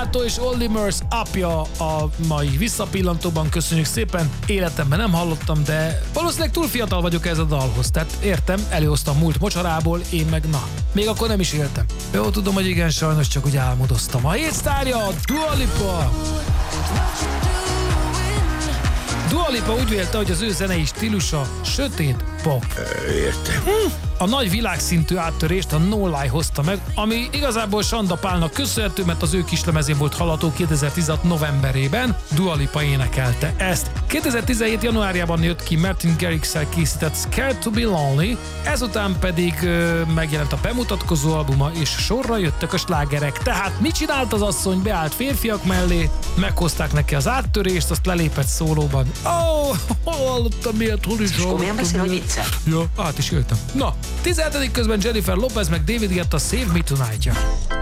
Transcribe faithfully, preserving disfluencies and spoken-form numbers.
Lovato és Olly Murs apja a mai visszapillantóban, köszönjük szépen. Életemben nem hallottam, de valószínűleg túl fiatal vagyok ez a dalhoz, tehát értem, előhoztam múlt mocsarából, én meg na, még akkor nem is éltem. Jó, tudom, hogy igen, sajnos csak úgy álmodoztam. A hét sztárja Dua Lipa. Dua Lipa úgy vélte, hogy az ő zenei stílusa sötét pop. Értem. Hm. A nagy világszintű áttörést a No Lie hozta meg, ami igazából Sanda Pálnak köszönhető, mert az ő kislemezén volt hallható kétezer-tizenhat novemberében, Dua Lipa énekelte ezt. kétezer-tizenhét januárjában jött ki Martin Garrix-szel készített Scared to be Lonely, ezután pedig ö, megjelent a bemutatkozó albuma, és sorra jöttek a slágerek. Tehát mit csinált az asszony? Beállt férfiak mellé, meghozták neki az áttörést, azt lelépett szólóban. Ó, oh, hallottam miért, hol is hallottam miért. Ja, át is éltem. Na, tizenhetedik közben Jennifer Lopez meg David Guetta Save Me Tonight-ja.